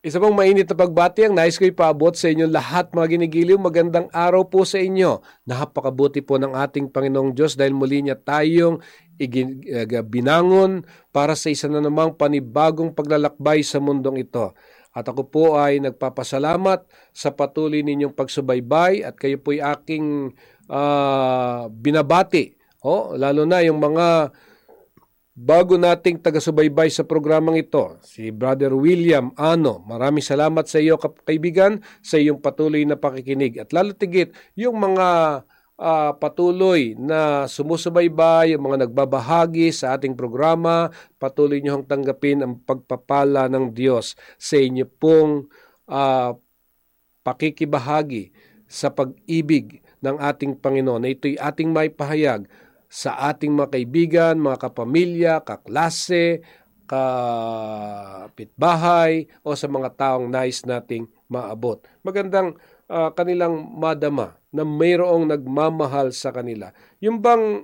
Isa pong mainit na pagbati ang nais ko ipaabot sa inyong lahat mga ginigiliw. Magandang araw po sa inyo. Napakabuti po ng ating Panginoong Diyos dahil muli niya tayong binangon para sa isa na namang panibagong paglalakbay sa mundong ito. At ako po ay nagpapasalamat sa patuloy ninyong pagsubaybay at kayo po'y aking binabati. Lalo na yung mga bago nating taga-subaybay sa programang ito, si Brother William Ano. Maraming salamat sa iyo, kaibigan, sa iyong patuloy na pakikinig. At lalo tigit, yung mga patuloy na sumusubaybay, yung mga nagbabahagi sa ating programa, patuloy nyo hong tanggapin ang pagpapala ng Diyos sa inyo pong pakikibahagi sa pag-ibig ng ating Panginoon. Ito'y ating maipahayag sa ating mga kaibigan, mga kapamilya, kaklase, kapitbahay, o sa mga taong nais nating maabot. Magandang kanilang madama na mayroong nagmamahal sa kanila. Yung bang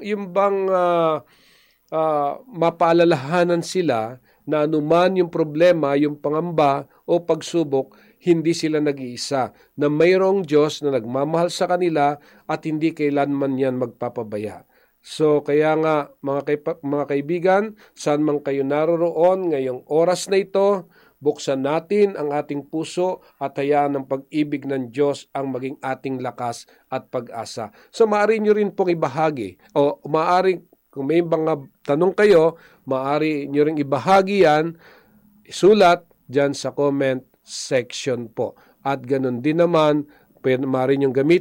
mapaalalahanan sila na anuman yung problema, yung pangamba o pagsubok, hindi sila nag-iisa. Na mayroong Diyos na nagmamahal sa kanila at hindi kailanman yan magpapabaya. So kaya nga mga kaibigan, saan man kayo naroroon ngayong oras na ito, buksan natin ang ating puso at hayaan ng pag-ibig ng Diyos ang maging ating lakas at pag-asa. So maaari nyo rin pong ibahagi o maaari kung may mga tanong kayo, maaari nyo rin ibahagi yan, isulat dyan sa comment section po. At ganun din naman, maaari nyo gamitin